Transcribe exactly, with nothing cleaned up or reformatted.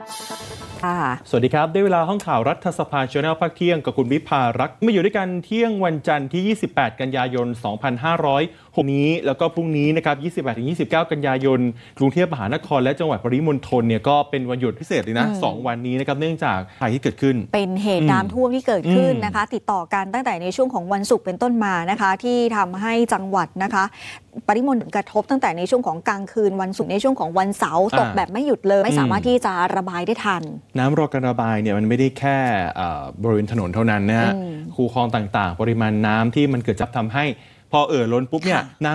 สวัสดีครับได้เวลาห้องข่าวรัฐสภา Channel ภาคเที่ยงกับคุณวิภารักษ์มาอยู่ด้วยกันเที่ยงวันจันทร์ที่ยี่สิบแปดกันยายนสองพันห้าร้อยหกนี้แล้วก็พรุ่งนี้นะครับยี่สิบแปดถึงยี่สิบเก้ากันยายนกรุงเทพมหานครและจังหวัดปริมณฑลเนี่ยก็เป็นวันหยุดพิเศษเลยนะสองวันนี้นะครับเนื่องจากภัยที่เกิดขึ้นเป็นเหตุน้ำท่วมที่เกิดขึ้นนะคะติดต่อกันตั้งแต่ในช่วงของวันศุกร์เป็นต้นมานะคะที่ทำให้จังหวัดนะคะปริมณฑลกระทบตั้งแต่ในช่วงของกลางคืนวันศุกร์ในช่วงของวันเสาร์ตกแบบไม่หยุดเลยไม่สามารถที่จะระบายได้ทันน้ำรอการระบายเนี่ยมันไม่ได้แค่บริเวณถนนเท่านั้นนะฮะคูคลองต่างๆปริมาณน้ำที่มันเกิดจากทำให้พอเอ่อล้นปุ๊บเนี่ย